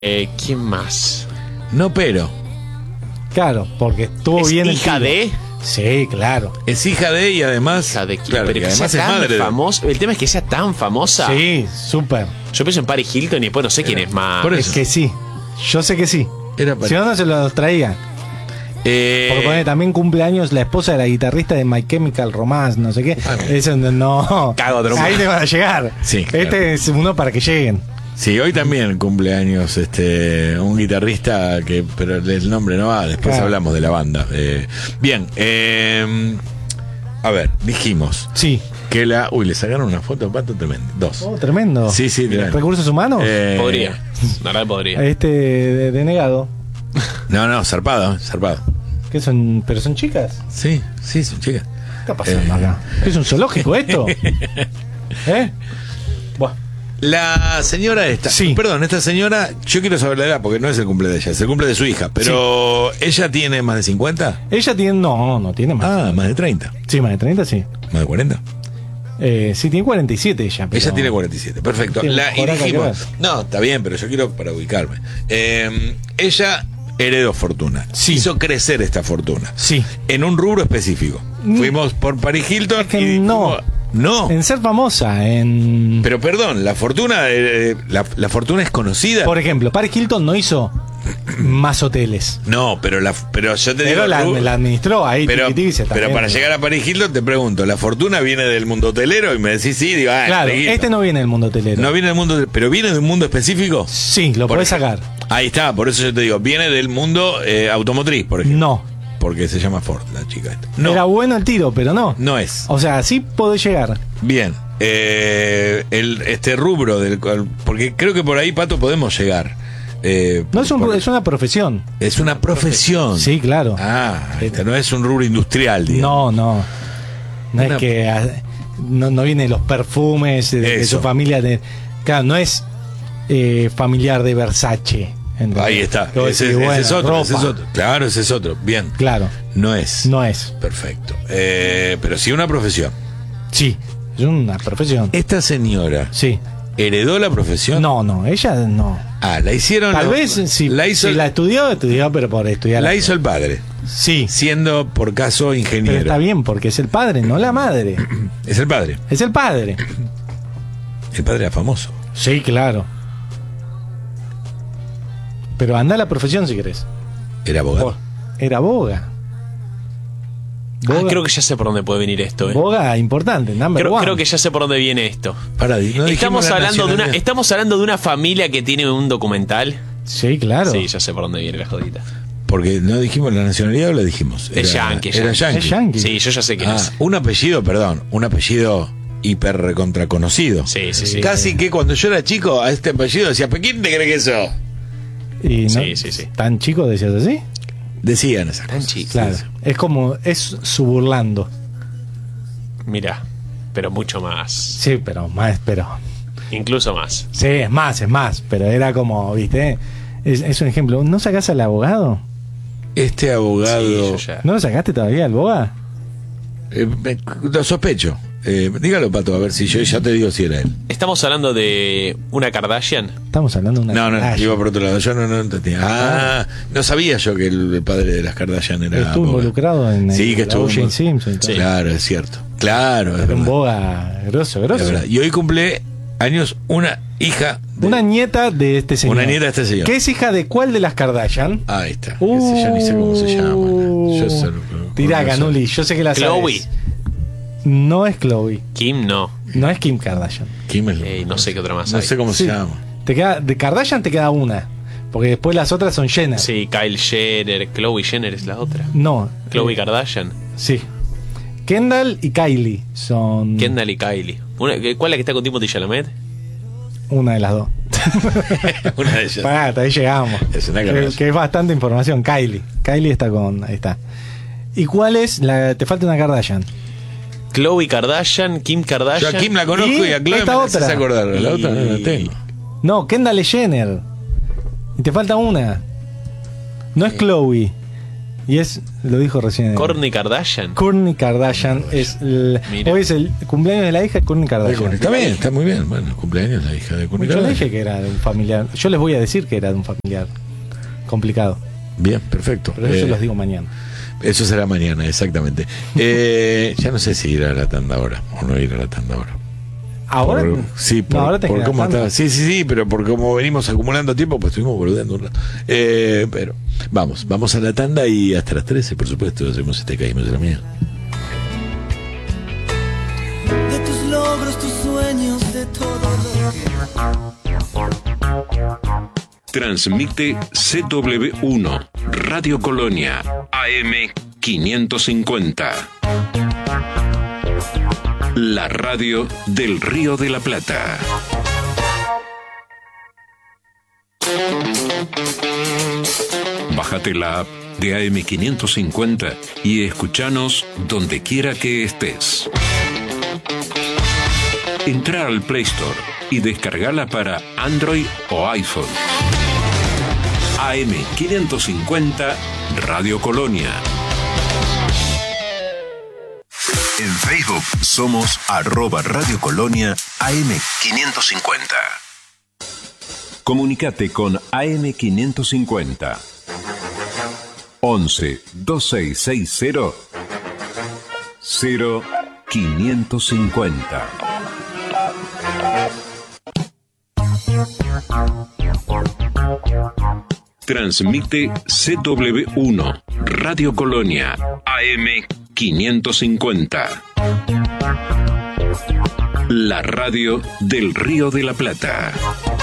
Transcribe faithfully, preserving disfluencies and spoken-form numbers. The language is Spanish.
Eh, ¿Quién más? No, pero. Claro, porque estuvo ¿Es bien el hija tiro. de? Sí, claro. Es hija de y además. Hija de quién, claro, pero y que además sea es tan madre. de- famosa. El tema es que sea tan famosa. Sí, súper. Yo pienso en Paris Hilton y después no sé quién es más. Por Es eso. que sí. Yo sé que sí. Era para- Si no, no se los traía. Eh, Porque pone, también cumple años la esposa de la guitarrista de My Chemical Romance, no sé qué. Ah, mira. Eso no. no. Cago trompa. Ahí te van a llegar. Sí, Este claro. es uno para que lleguen. Sí, hoy también cumple años este, un guitarrista que, pero el nombre no va, después Claro. hablamos de la banda. Eh, bien, eh, a ver, dijimos Sí. que la. Uy, le sacaron una foto a Pato tremenda. Dos. Oh, tremendo. Sí, sí, tremendo. ¿Recursos humanos? Eh, Podría. La verdad podría. Este de- denegado. No, no, zarpado, zarpado. ¿Qué son? ¿Pero son chicas? Sí, sí, son chicas. ¿Qué está pasando Eh. acá? ¿Es un zoológico esto? ¿Eh? Buah. La señora esta, Sí. perdón, esta señora, yo quiero saber la edad porque no es el cumple de ella, es el cumple de su hija, pero ¿ella tiene más de cincuenta? Ella tiene. No, no tiene más. Ah, más de treinta, Sí, más de treinta, sí. más de cuarenta. Eh, sí, tiene cuarenta y siete ella. Pero... Ella tiene cuarenta y siete, perfecto. Tiene La, y joraca dijimos, que ver. no, está bien, pero yo quiero para ubicarme. Eh, ella heredó fortuna, Sí. hizo crecer esta fortuna Sí. en un rubro específico. Mm. Fuimos por Paris Hilton Es que y no. dijimos, no. En ser famosa, en. Pero perdón, la fortuna, eh, la, la fortuna es conocida. Por ejemplo, Paris Hilton no hizo más hoteles. No, pero la, pero yo te Pero digo, la, Ru- la administró ahí. pero, tiqui, tiqui, se está pero viendo. para llegar a Paris Hilton te pregunto, ¿la fortuna viene del mundo hotelero? Y me decís sí, digo, ah, Claro, Paris Hilton. este no viene del mundo hotelero. No viene del mundo, pero viene de un mundo específico. Sí, lo Por podés ejemplo. sacar. Ahí está, por eso yo te digo, viene del mundo eh, automotriz, por ejemplo. No. Porque se llama Ford, la chica esta. No, Era bueno el tiro, pero no. no es. O sea, sí podés llegar. Bien, eh, el, este rubro del cual, porque creo que por ahí, Pato, podemos llegar. Eh, No es, un, por- es una profesión. es una profesión. Sí, claro. Ah, ahí está, no es un rubro industrial, digamos. No, no. No Una- es que ah, no, no viene de los perfumes de, de Eso. su familia. De, claro, no es eh, familiar de Versace. ¿entendés? Ahí está, Que vos ese, decís, ese bueno, es otro, ese es ropa. otro. Claro, ese es otro. Bien, Claro, no es. no es. Perfecto. Eh, pero sí una profesión. Sí, es una profesión. Esta señora Sí. heredó la profesión. No, no, ella no. Ah, la hicieron. Tal la- vez si la hizo, si la estudió, estudió, pero por estudiar. la hizo el padre, Sí, siendo por caso pero ingeniero. está bien porque es el padre, no la madre. Es el padre. Es el padre. El padre era famoso. Sí, claro. Pero anda a la profesión si querés. Era abogado. Era boga. Ah, Boga, creo que ya sé por dónde puede venir esto. Eh. boga importante, number Creo, one. creo que ya sé por dónde viene esto. Pará, ¿no dijimos Estamos la hablando de una, nacionalidad? estamos hablando de una familia que tiene un documental. Sí, claro. Sí, ya sé por dónde viene la jodita. Porque no dijimos la nacionalidad o la dijimos. Es yankee, Era yankee. yankee. Es yankee. Sí, yo ya sé quién Ah, es. un apellido, perdón, un apellido hiper recontra conocido. Sí, sí, sí. Casi que cuando yo era chico a este apellido decía, ¿pero quién te cree que sos? Y no, Sí, sí, sí. ¿Tan chico decías así? Decían esas Tan cosas. chico. Claro. Es como, es su burlando. Mira, pero mucho más. Sí, pero más, pero. Incluso más. Sí, es más, es más. Pero era como, viste, es, es un ejemplo. ¿No sacás al abogado? Este abogado, Sí, yo ya. ¿No lo sacaste todavía al boga? eh, me- lo sospecho. Eh, dígalo, Pato, a ver si yo ya te digo si era él. Estamos hablando de una Kardashian. Estamos hablando de una. No, no, Kardashian. iba por otro lado. Yo no, no entendía. Ah, no sabía yo que el, el padre de las Kardashian era Estuvo abogado. involucrado en Sí, el- que la estuvo O J involucrado. Simpson y todo. Sí. Claro, es cierto. Claro, es Era un verdad. boga grosso, Es grosso. verdad. Y hoy cumple años una hija de... Una nieta de este señor. Una nieta de este señor. ¿Qué es hija de cuál de las Kardashian? Ahí está. Qué sé, yo ni sé cómo se llama. Yo solo- Tirá, no sé. Ganuli, yo sé que la Chloe. sabes. No es Chloe. Kim no. No es Kim Kardashian. Kim es- Eh, no sé qué otra más No hay. sé cómo Sí. se llama. Te queda, de Kardashian te queda una. Porque después las otras son Jenner. Sí, Kyle Jenner. Chloe Jenner es la otra. No. Chloe eh, Kardashian. Sí. Kendall y Kylie son Kendall y Kylie. Una- ¿Cuál es la que está con Timothy Chalamet? una de las dos. Una de ellas. Pará, hasta ahí llegamos. Es una que, Kardashian. que es bastante información. Kylie. Kylie está con. Ahí está. ¿Y cuál es? La, te falta una Kardashian. Chloe Kardashian, Kim Yo Kardashian. a Kim la conozco ¿Y? y a Chloe Esta me la haces otra. acordar. La Y- otra no la tengo. No, Kendall es Jenner. Y te falta una. No es Chloe. Y es, lo dijo recién. Kourtney Kardashian. Kourtney Kardashian es el, Mira. hoy es el cumpleaños de la hija de Kourtney Kardashian. Está bien, está muy bien. Bueno, cumpleaños la hija de Kourtney Yo le Kardashian. dije que era de un familiar. Yo les voy a decir que era de un familiar complicado. Bien, perfecto. Pero eso Eh, se los digo mañana. Eso será mañana, exactamente. Eh, ya no sé si ir a la tanda ahora o no ir a la tanda ahora. Ahora. Por- sí, por, no, ahora te por quedas cómo tanto. está. Sí, sí, sí, pero por cómo venimos acumulando tiempo, pues estuvimos boludeando un rato. Eh, pero vamos, vamos a la tanda y hasta las trece, por supuesto, hacemos este caímos de la mía. De tus logros, tus sueños, de todo lo que... Transmite C W uno, Radio Colonia, A M quinientos cincuenta. La radio del Río de la Plata. Bájate la app de A M quinientos cincuenta y escúchanos donde quiera que estés. Entra al Play Store y descargala para Android o iPhone. A M quinientos cincuenta Radio Colonia. En Facebook somos arroba Radio Colonia A M quinientos cincuenta. Comunicate con A M quinientos cincuenta. once veintiséis sesenta cero quinientos cincuenta. Transmite C W uno, Radio Colonia, A M quinientos cincuenta. La radio del Río de la Plata.